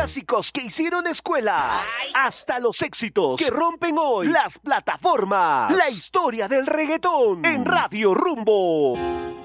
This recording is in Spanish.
clásicos que hicieron escuela hasta los éxitos que rompen hoy las plataformas. La historia del reggaetón en Radio Rumbo.